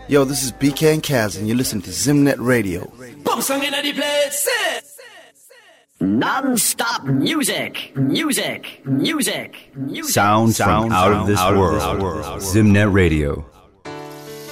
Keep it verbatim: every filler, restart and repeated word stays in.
Yo, this is B K and Kaz, and you listen to Zimnet Radio. Non-stop music, music, music, music. Sound, sound out of this world. Zimnet Radio.